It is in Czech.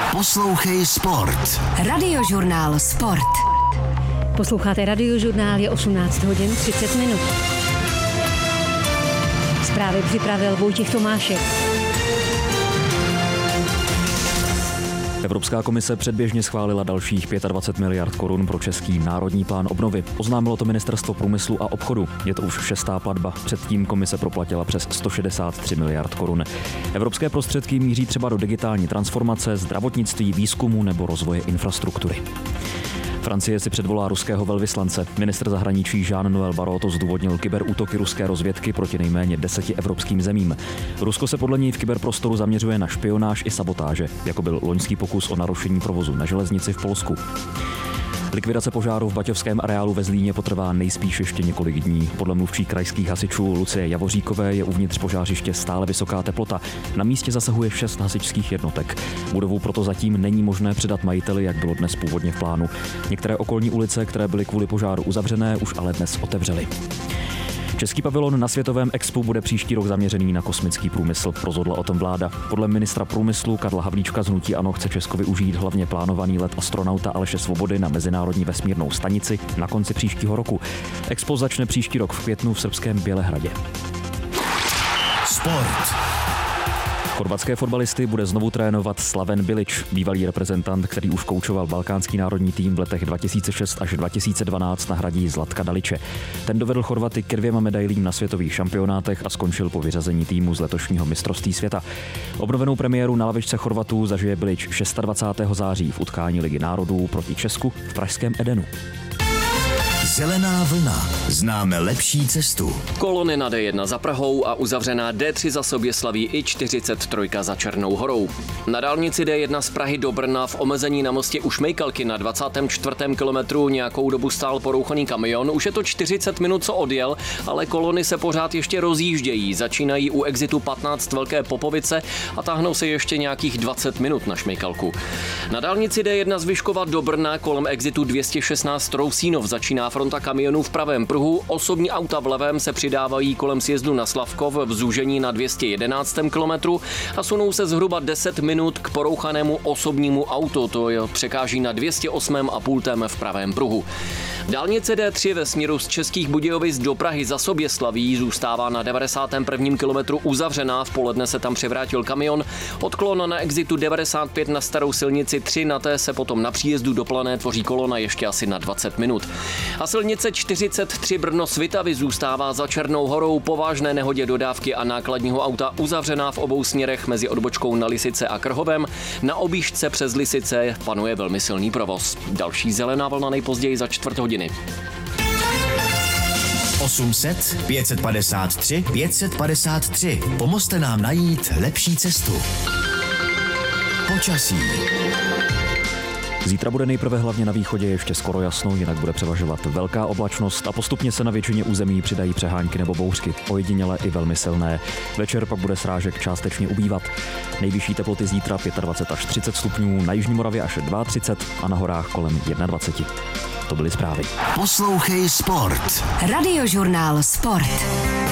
Poslouchej Sport. Radiožurnál Sport. Posloucháte Radiožurnál, je 18 hodin 30 minut. Zprávy připravil Vojtěch Tomášek. Evropská komise předběžně schválila dalších 25 miliard korun pro český národní plán obnovy. Oznámilo to Ministerstvo průmyslu a obchodu. Je to už 6. platba. Předtím komise proplatila přes 163 miliard korun. Evropské prostředky míří třeba do digitální transformace, zdravotnictví, výzkumu nebo rozvoje infrastruktury. Francie si předvolá ruského velvyslance. Ministr zahraničí Jean-Noël Barrot to zdůvodnil kyberútoky ruské rozvědky proti nejméně 10 evropským zemím. Rusko se podle něj v kyberprostoru zaměřuje na špionáž i sabotáže, jako byl loňský pokus o narušení provozu na železnici v Polsku. Likvidace požáru v baťovském areálu ve Zlíně potrvá nejspíš ještě několik dní. Podle mluvčí krajských hasičů Lucie Javoříkové je uvnitř požářiště stále vysoká teplota. Na místě zasahuje 6 hasičských jednotek. Budovu proto zatím není možné předat majiteli, jak bylo dnes původně v plánu. Některé okolní ulice, které byly kvůli požáru uzavřené, už ale dnes otevřely. Český pavilon na Světovém expu bude příští rok zaměřený na kosmický průmysl. Rozhodla o tom vláda. Podle ministra průmyslu Karla Havlíčka z hnutí ANO chce Česko využít hlavně plánovaný let astronauta Aleše Svobody na Mezinárodní vesmírnou stanici na konci příštího roku. Expo začne příští rok v květnu v srbském Bělehradě. Sport. Chorvatské fotbalisty bude znovu trénovat Slaven Bilić, bývalý reprezentant, který už koučoval balkánský národní tým v letech 2006 až 2012, nahradí Zlatka Daliče. Ten dovedl Chorvaty ke 2 medailím na světových šampionátech a skončil po vyřazení týmu z letošního mistrovství světa. Obnovenou premiéru na lavičce Chorvatů zažije Bilić 26. září v utkání Ligy národů proti Česku v pražském Edenu. Zelená vlna. Známe lepší cestu. Kolony na D1 za Prahou a uzavřená D3 za Soběslaví i 43 za Černou Horou. Na dálnici D1 z Prahy do Brna v omezení na mostě u Šmejkalky na 24. kilometru nějakou dobu stál porouchaný kamion. Už je to 40 minut, co odjel, ale kolony se pořád ještě rozjíždějí. Začínají u exitu 15 Velké Popovice a táhnou se ještě nějakých 20 minut na Šmejkalku. Na dálnici D1 z Vyškova do Brna kolem exitu 216 Trousínov začíná fronta kamionů v pravém pruhu, osobní auta v levém se přidávají kolem sjezdu na Slavkov v zúžení na 211. kilometru a sunou se zhruba 10 minut k porouchanému osobnímu autu, to je překáží na 208,5 v pravém pruhu. Dálnice D3 ve směru z Českých Budějovic do Prahy za Soběslaví zůstává na 91. kilometru uzavřená, v poledne se tam převrátil kamion, odklon na exitu 95 na starou silnici 3, na té se potom na příjezdu do Plané tvoří kolona ještě asi na 20 minut. A silnice 43 Brno-Svitavy zůstává za Černou Horou po vážné nehodě dodávky a nákladního auta uzavřená v obou směrech mezi odbočkou na Lisice a Krhovem. Na objížďce přes Lisice panuje velmi silný provoz. Další zelená vlna nejpozději za 4 hodiny. 800 553 553. Pomozte nám najít lepší cestu. Počasí. Zítra bude nejprve hlavně na východě ještě skoro jasno, jinak bude převažovat velká oblačnost a postupně se na většině území přidají přehánky nebo bouřky, ojediněle i velmi silné. Večer pak bude srážek částečně ubývat. Nejvyšší teploty zítra 25 až 30 stupňů, na jižní Moravě až 32 a na horách kolem 21. To byly zprávy. Poslouchej Sport. Radiožurnál Sport.